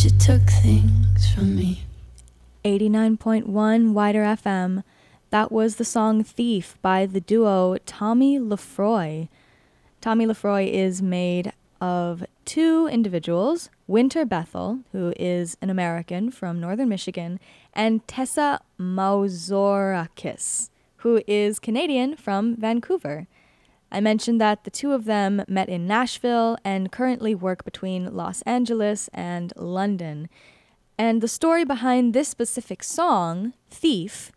but you took things from me. 89.1 Wider FM. That was the song Thief by the duo Tommy Lefroy. Tommy Lefroy is made of two individuals, Winter Bethel, who is an American from northern Michigan, and Tessa Mauzorakis, who is Canadian from Vancouver. I mentioned that the two of them met in Nashville and currently work between Los Angeles and London. And the story behind this specific song, Thief,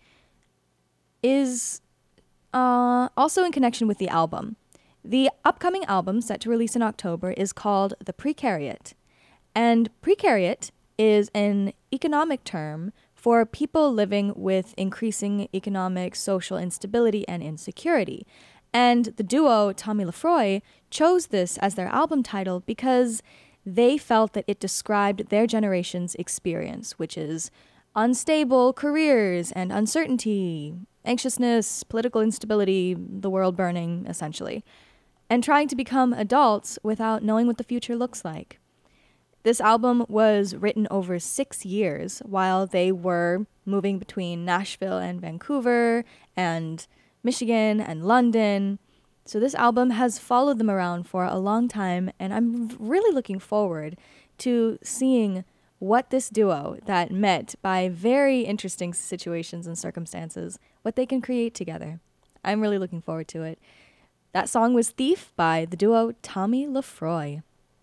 is also in connection with the album. The upcoming album, set to release in October, is called The Precariat. And precariat is an economic term for people living with increasing economic, social instability and insecurity. And the duo, Tommy Lefroy, chose this as their album title because they felt that it described their generation's experience, which is unstable careers and uncertainty, anxiousness, political instability, the world burning, essentially, and trying to become adults without knowing what the future looks like. This album was written over 6 years while they were moving between Nashville and Vancouver and Michigan and London. So this album has followed them around for a long time, and I'm really looking forward to seeing what this duo that met by very interesting situations and circumstances, what they can create together. I'm really looking forward to it. That song was Thief by the duo Tommy Lefroy.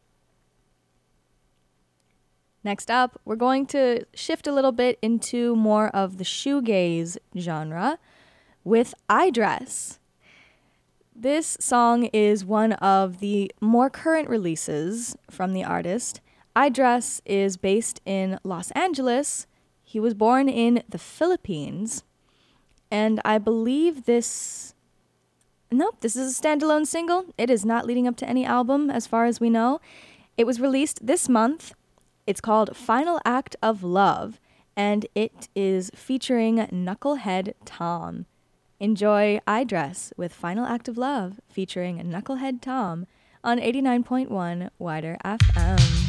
Next up, we're going to shift a little bit into more of the shoegaze genre with I Dress. This song is one of the more current releases from the artist. I Dress is based in Los Angeles. He was born in the Philippines. And I believe this is a standalone single. It is not leading up to any album as far as we know. It was released this month. It's called Final Act of Love, and it is featuring Knucklehead Tom. Enjoy I Dress with Final Act of Love featuring Knucklehead Tom on 89.1 Wider FM.